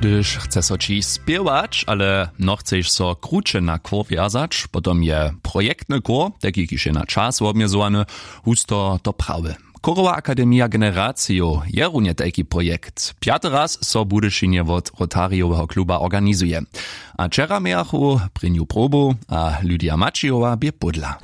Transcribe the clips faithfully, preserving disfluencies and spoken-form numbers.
Gdyż chce so ci spiewać, ale no chceš so kruče na kór wjazać, potom je projektny kór, taki kiž je na czas obmezowany, husto to prawy. Chorowa Akademia Generacjo je runie taki projekt. Piaty raz so Budyšinje od Rotariowego kluba organizuje. A wczera miachu pryniu probu, a Lydia Maciowa bie pudla.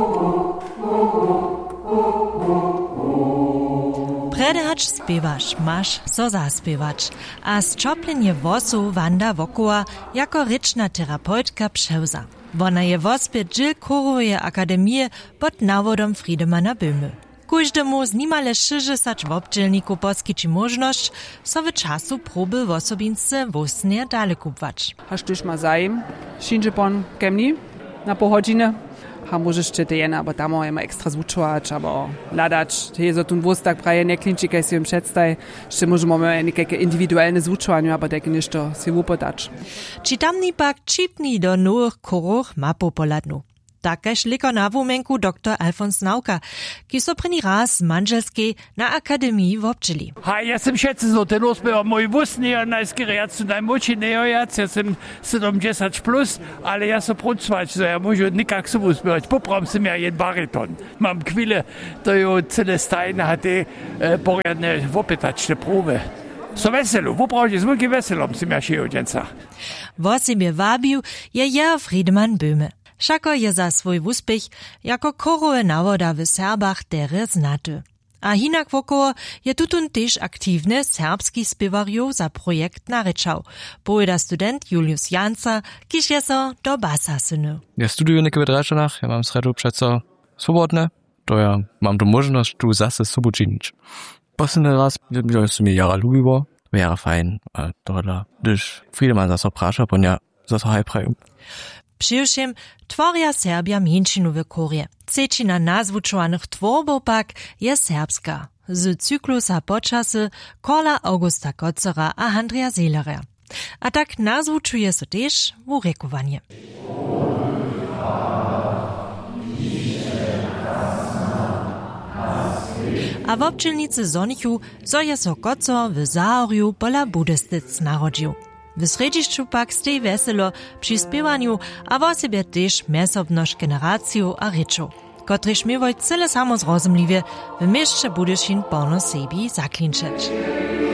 Predehacz spiewaš, maš so zaspiewać, a zčopljenje wosu Wanda Wokowa jako ryczna terapeutka przewza. Wona je wospět džil Chorowej Akademie pod nawodom Friedemana Böhmy. Każdemu z nimale sześćdziesiąt wobdźelników poskiči możność, so w czasu próby wosobince wosnie dalej kupować. Haš tyś ma zajem, šinže pon kemni na pół godziny. Ha możesz czy ty jena, bo tam ma ekstra zvučovač, abo ladać. Ty je tun wostak praje nie klinči, kaj si jim předstaj. Jeszcze możemy mamy nekake indywidualne zvučovanie, aber tak ništo si upodać. Či tamni pak čipni do nových chorów ma popoladnu. Takež liko na wumenku doktor Alfons Nauka, ki so prni raz manželskiej na Akademii wobdźeli. Ha, ja sam šetce so ten uspěval můj vusný a najskýry, zu najm moči nejojac, ja sam sedemdziesiąt plus, ale ja so prucvač, so ja můžu nikak so uspěvat. Poprom sam ja jen bariton. Mam chvíle, to jo celé stajne hatte e, poriadne wopytačne próby. So veselo, woprawdźe, z mulki veselom sam ja šejo dženca. Wosibie wabił je ja Friedemann Böhmy. Šako je za svoj wuspěch jako chorowe nawoda w Serbach dere znaty. A hinak wokoło je tutun tež aktivny serbski spěwarjo za projekt narečał, pojeda student Julius Janca, kiž je so do basa syny. Ja studuję neke w Drečanach, ja mam sredu přeco swobodne, to ja mam tu możność tu zase sobu činić. Posledný raz ja su mi jara lubiło, wäre fein, a tohle, gdyż Friedemann zase praša, pon ja zase hajpraju. Přiwšem tworja Serbia mjeńšinu w chorje. Cečina nazvučovaných tworbov pak je serbska. Z cyklusa počasy Korla Augusta Kocera a Andrea Seelera. A tak nazvučuje so tež wurekowanie. A wobdźelnicy zonichu so je so Kocer w Zaorju pola Budystyc narodził. W središću pak stej veselo przy spiewaniu, a wosebje tež mesobność generaciju a rečov, kotrež miewoj cele samozrozumliwie w mieście Budyšin porno sebi zaklinčeć.